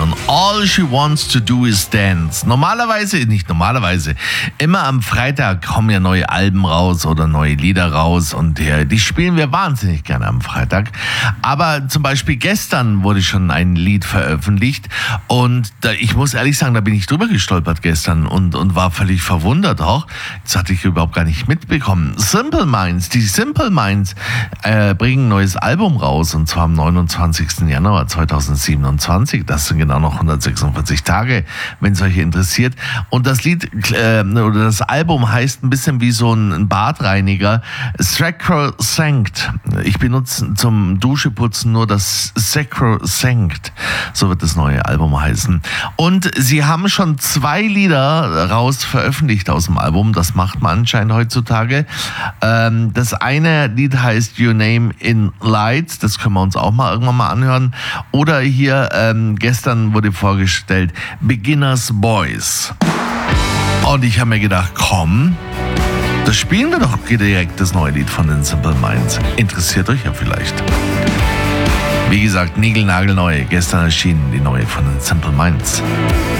hören. All She Wants to Do is Dance. Immer am Freitag kommen ja neue Alben raus oder neue Lieder raus und die spielen wir wahnsinnig gerne am Freitag. Aber zum Beispiel gestern wurde schon ein Lied veröffentlicht und ich muss ehrlich sagen, da bin ich drüber gestolpert gestern und war völlig verwundert auch. Das hatte ich überhaupt gar nicht mitbekommen. Die Simple Minds bringen ein neues Album raus und zwar am 29. Januar 2027. Das sind genau noch 146 Tage, wenn es euch interessiert. Und das Lied oder das Album heißt ein bisschen wie so ein Badreiniger. Sacrosanct. Ich benutze zum Duscheputzen nur das Sacrosanct. So wird das neue Album heißen. Und sie haben schon 2 Lieder raus veröffentlicht aus dem Album. Das macht man anscheinend heutzutage. Das eine Lied heißt Your Name in Lights. Das können wir uns auch mal irgendwann mal anhören. Oder hier gestern wurde vorgestellt Beginner's Boys. Und ich habe mir gedacht, komm, das spielen wir doch direkt, das neue Lied von den Simple Minds. Interessiert euch ja vielleicht. Wie gesagt, niegelnagelneu. Gestern erschienen die neue von den Simple Minds.